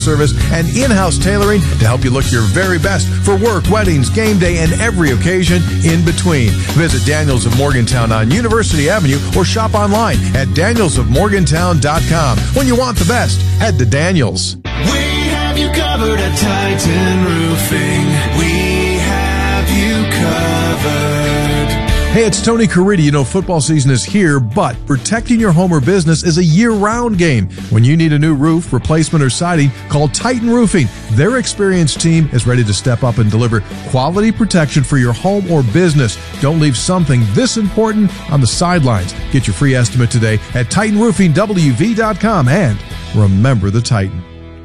service and in-house tailoring to help you look your very best for work, weddings, game day, and every occasion in between. Visit Daniels of Morgantown on University Avenue or shop online at danielsofmorgantown.com. When you want the best, head to Daniels. We have you covered at Titan Roofing. We have you covered. Hey, it's Tony Caridi. You know, football season is here, but protecting your home or business is a year-round game. When you need a new roof, replacement, or siding, call Titan Roofing. Their experienced team is ready to step up and deliver quality protection for your home or business. Don't leave something this important on the sidelines. Get your free estimate today at TitanRoofingWV.com, and remember the Titan.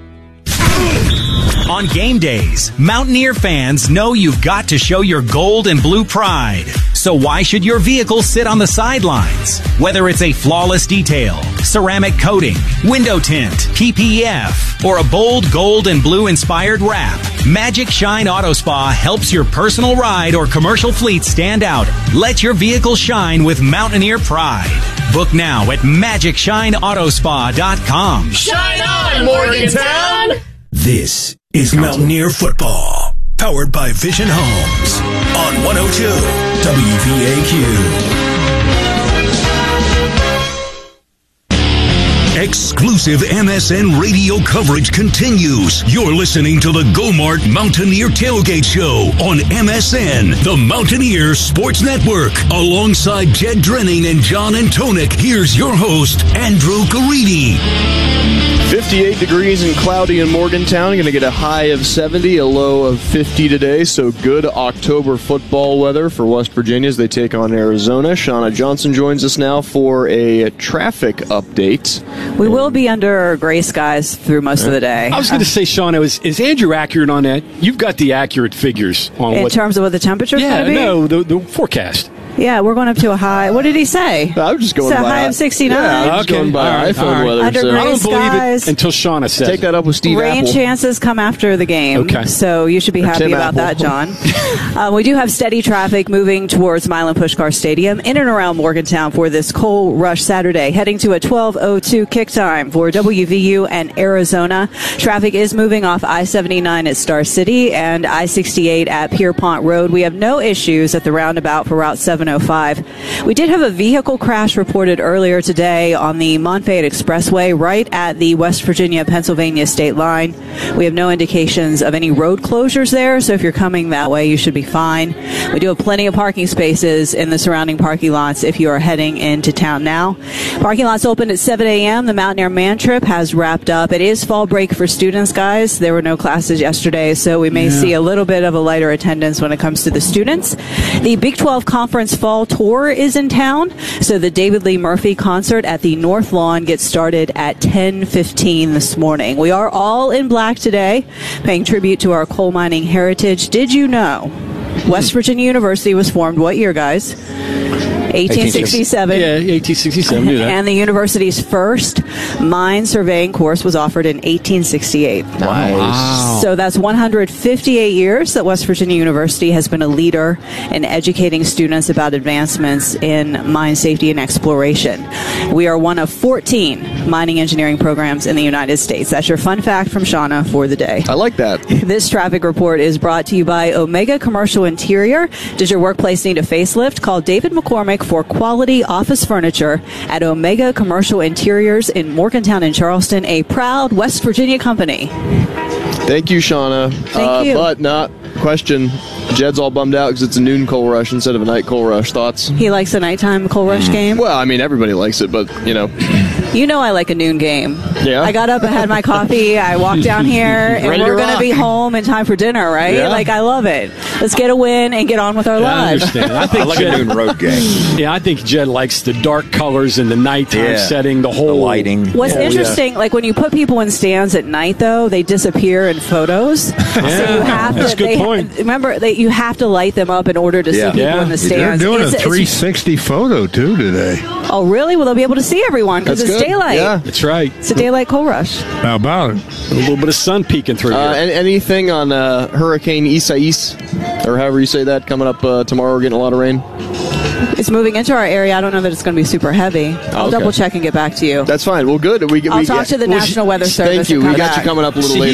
On game days, Mountaineer fans know you've got to show your gold and blue pride. So why should your vehicle sit on the sidelines? Whether it's a flawless detail, ceramic coating, window tint, PPF, or a bold gold and blue inspired wrap, Magic Shine Auto Spa helps your personal ride or commercial fleet stand out. Let your vehicle shine with Mountaineer pride. Book now at MagicShineAutoSpa.com. Shine on, Morgantown! This is Mountaineer Football, powered by Vision Homes on 102 WVAQ. Exclusive MSN radio coverage continues. You're listening to the Go-Mart Mountaineer Tailgate Show on MSN, the Mountaineer Sports Network. Alongside Jed Drenning and John Antonik, here's your host, Andrew Caridi. 58 degrees and cloudy in Morgantown. Going to get a high of 70, a low of 50 today. So good October football weather for West Virginia as they take on Arizona. Shauna Johnson joins us now for a traffic update. We will be under gray skies through most of the day. I was going to say, Shauna, is Andrew accurate on that? You've got the accurate figures on in terms of what the temperature's going to be? No, the forecast. Yeah, we're going up to a high. What did he say? I was just going by a high of 69. Yeah, I was going by iPhone weather. Under so. gray I don't skies. believe it until Shauna says Take that up with Steve Rain Apple. chances come after the game. Okay. So you should be happy about that, John. We do have steady traffic moving towards Milan Puskar Stadium in and around Morgantown for this Coal Rush Saturday, heading to a 12:02 kick time for WVU and Arizona. Traffic is moving off I-79 at Star City and I-68 at Pierpont Road. We have no issues at the roundabout for Route 705. We did have a vehicle crash reported earlier today on the Monfayette Expressway right at the West Virginia-Pennsylvania state line. We have no indications of any road closures there, so if you're coming that way, you should be fine. We do have plenty of parking spaces in the surrounding parking lots if you are heading into town now. Parking lots open at 7 a.m. The Mountaineer Man Trip has wrapped up. It is fall break for students, guys. There were no classes yesterday, so we may see a little bit of a lighter attendance when it comes to the students. The Big 12 Conference Fall Tour is in town, so the David Lee Murphy concert at the North Lawn gets started at 10:15 this morning. We are all in black today, paying tribute to our coal mining heritage. Did you know West Virginia University was formed what year, guys? 1867. Yeah, 1867. Knew that. And the university's first mine surveying course was offered in 1868. Wow. So that's 158 years that West Virginia University has been a leader in educating students about advancements in mine safety and exploration. We are one of 14 mining engineering programs in the United States. That's your fun fact from Shauna for the day. I like that. This traffic report is brought to you by Omega Commercial Interior. Does your workplace need a facelift? Call David McCormick for quality office furniture at Omega Commercial Interiors in Morgantown and Charleston, a proud West Virginia company. Thank you, Shauna. Thank you. But not question. Jed's all bummed out because it's a noon coal rush instead of a night coal rush. Thoughts? He likes a nighttime coal rush game? Well, I mean, everybody likes it, but, you know. You know I like a noon game. Yeah? I got up, I had my coffee, I walked down here, and Ready we're to going to rock. be home in time for dinner, right? Yeah. Like, I love it. Let's get a win and get on with our I lives. understand. I think like Jed, a noon road game. Yeah, I think Jed likes the dark colors and the nighttime setting, the whole the lighting. What's interesting, like when you put people in stands at night, though, they disappear in photos. So you have That's to, a good point. Remember, that you have to light them up in order to see people in the They're stands. doing a It's- 360 photo, too, today. Oh, really? Well, they'll be able to see everyone because That's it's good. daylight. Yeah. That's right. It's a daylight coal rush. How about it? A little bit of sun peeking through here. Anything on Hurricane Isaias, or however you say that, coming up tomorrow? We're getting a lot of rain. It's moving into our area. I don't know that it's going to be super heavy. I'll double check and get back to you. That's fine. Well, good. I'll talk to the National Weather Service. Thank you. We got you coming up a little later.